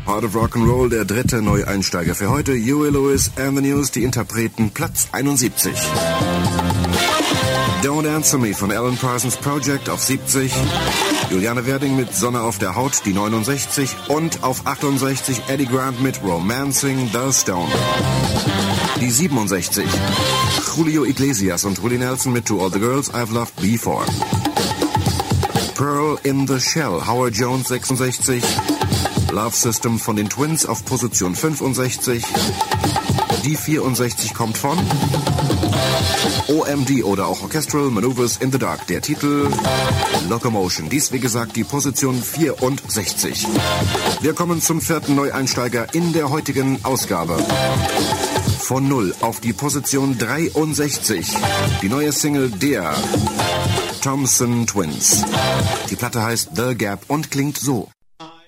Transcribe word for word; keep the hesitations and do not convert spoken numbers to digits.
Heart of Rock'n'Roll, der dritte Neueinsteiger für heute. Huey Lewis and the News, die Interpreten, Platz einundsiebzig. Don't Answer Me von Alan Parsons Project auf siebzig. Juliane Werding mit Sonne auf der Haut, die neunundsechzig. Und auf achtundsechzig Eddie Grant mit Romancing the Stone, die siebenundsechzig. Julio Iglesias und Willie Nelson mit To All the Girls I've Loved Before. Pearl in the Shell, Howard Jones sechsundsechzig. Love System von den Twins auf Position fünfundsechzig. Die vierundsechzig kommt von O M D oder auch Orchestral Maneuvers in the Dark. Der Titel Locomotion. Dies, wie gesagt, die Position vierundsechzig. Wir kommen zum vierten Neueinsteiger in der heutigen Ausgabe. Von null auf die Position dreiundsechzig. Die neue Single der Thompson Twins. Die Platte heißt The Gap und klingt so.